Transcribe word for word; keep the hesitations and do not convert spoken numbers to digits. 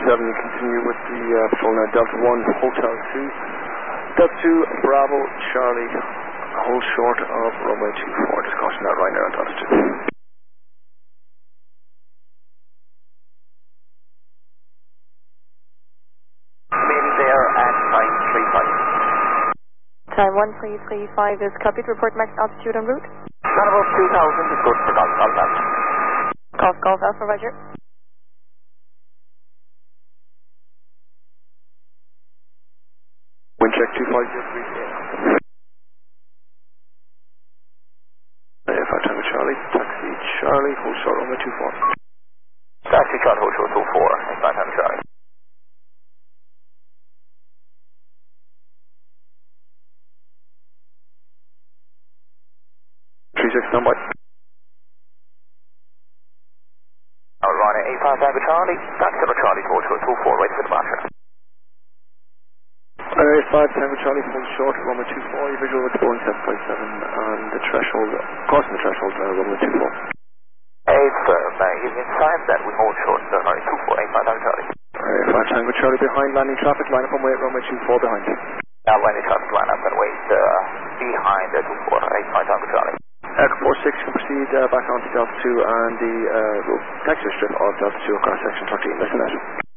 seven, you continue with the uh, patrol now. Delta one, Hotel two. Delta two, Bravo, Charlie, hold short of runway two four. Just caution that right now on Delta two. Min there at nine three five. Time one three three five is copied. Report max altitude en route. Not about two thousand is good for Golf Golf Alpha. Golf Golf Alpha, roger. Wind check two five zero three. Uh, five Tango Charlie, taxi Charlie, hold short runway two four. Taxi Charlie, hold short two four, five Tango Charlie. three six, stand by. Alright, eight five Tango Charlie, taxi Charlie, hold short two four, wait for departure. Alright, five Tango Charlie, hold short, runway two four, your visual with the Boeing seven five seven and the threshold, crossing the threshold, uh, runway two four. eight firm, uh, Union sign that we hold short, uh, sorry, two four, eight five Tango Charlie. Alright, five Tango Charlie behind, landing traffic, line up on way at runway two four behind. Now landing traffic line up and wait uh, behind uh, two four, eight five Tango Charlie. Echo four six can proceed uh, back onto Delta two and the uh, taxi strip of Delta two across section thirteen, listen out.